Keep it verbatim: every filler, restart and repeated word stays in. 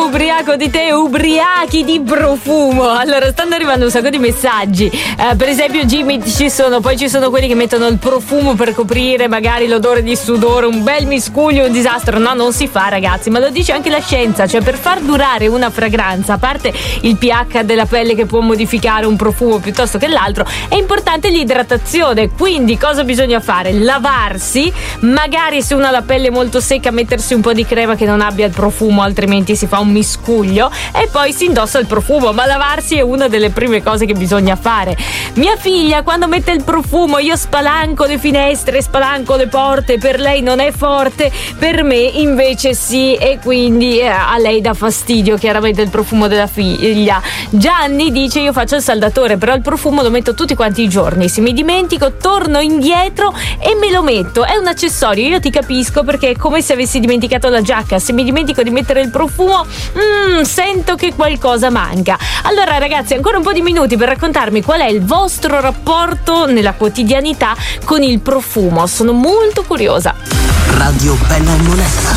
ubriaco di te, ubriachi di profumo. Allora, stanno arrivando un sacco di messaggi. Eh, per esempio, Jimmy, ci sono, poi ci sono quelli che mettono il profumo per coprire magari l'odore di sudore, un bel miscuglio, un disastro. No, non si fa, ragazzi, ma lo dice anche la scienza, cioè per far durare una fragranza, a parte il pH della pelle che può modificare un profumo piuttosto che l'altro, è importante l'idratazione. Quindi cosa bisogna fare? Lavarsi, magari se uno ha la pelle molto secca mettersi un po' di crema che non abbia il profumo, altrimenti si fa un miscuglio, e poi si indossa il profumo. Ma lavarsi è una delle prime cose che bisogna fare. Mia figlia quando mette il profumo io spalanco le finestre, spalanco le porte, per lei non è forte, per me invece sì, e quindi eh, a lei dà fastidio chiaramente il profumo della figlia. Gianni dice: io faccio il saldatore, però il profumo lo metto tutti quanti i giorni, se mi dimentico torno indietro e me lo metto, è un accessorio. Io ti capisco, perché è come se avessi dimenticato la giacca, se mi dimentico di mettere il profumo mm, sento che qualcosa manca. Allora ragazzi, ancora un po' di minuti per raccontarmi qual è il vostro rapporto nella quotidianità con il profumo, sono molto curiosa. Radio Bella e Monella.